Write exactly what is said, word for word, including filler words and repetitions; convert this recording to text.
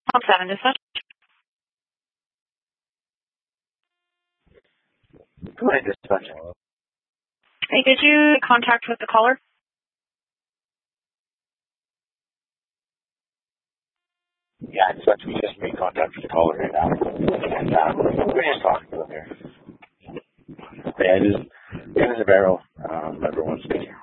Pump seven, dispatch. Go ahead, dispatch. Hey, did you contact with the caller? Yeah, dispatch. We just made contact with the caller right now. And uh, we're just talking to him here. Yeah, it is, it is a barrel. Um, everyone's speaking.